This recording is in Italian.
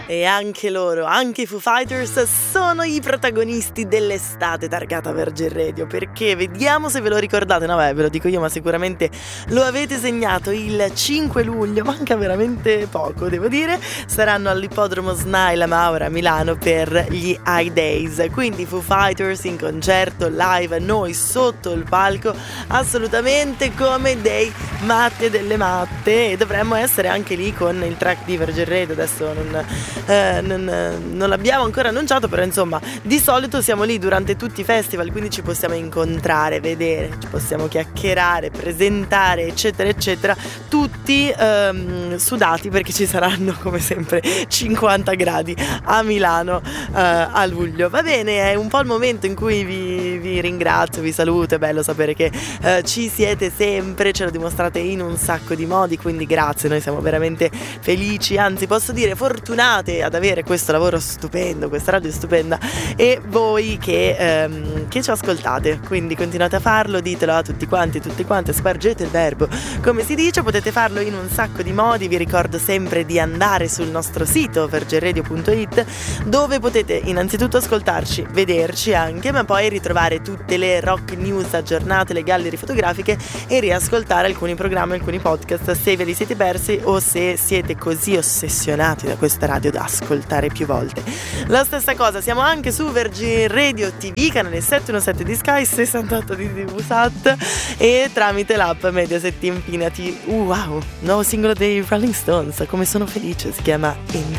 E anche loro, anche i Foo Fighters, sono i protagonisti dell'estate targata Virgin Radio, perché vediamo se ve lo ricordate. No, ve lo dico io, ma sicuramente lo avete segnato. Il 5 luglio, manca veramente poco, devo dire, saranno all'ippodromo SNAI La Maura a Milano per gli High Days. Quindi Foo Fighters in concerto live, noi sotto il palco, assolutamente come dei matti e delle matte, e dovremmo essere anche lì con il track di Virgin Radio. Adesso non l'abbiamo ancora annunciato, però insomma di solito siamo lì durante tutti i festival, quindi ci possiamo incontrare, vedere, ci possiamo chiacchierare, presentare, eccetera eccetera, tutti sudati, perché ci saranno come sempre 50 gradi a Milano a luglio. Va bene, è un po' il momento in cui vi ringrazio, vi saluto. È bello sapere che ci siete sempre, ce lo dimostrate in un sacco di modi, quindi grazie, noi siamo veramente felici, anzi posso dire fortunati ad avere questo lavoro stupendo, questa radio stupenda, e voi che ci ascoltate, quindi continuate a farlo, ditelo a tutti quanti, tutte quante, spargete il verbo, come si dice. Potete farlo in un sacco di modi, vi ricordo sempre di andare sul nostro sito virginradio.it, dove potete innanzitutto ascoltarci, vederci anche, ma poi ritrovare tutte le rock news aggiornate, le gallerie fotografiche, e riascoltare alcuni programmi, alcuni podcast se ve li siete persi o se siete così ossessionati da questa radio da ascoltare più volte. La stessa cosa, siamo anche su Virgin Radio TV, canale 717 di Sky, 68 di TVSAT, e tramite l'app Mediaset Infinity. Wow, nuovo singolo dei Rolling Stones, come sono felice, si chiama In The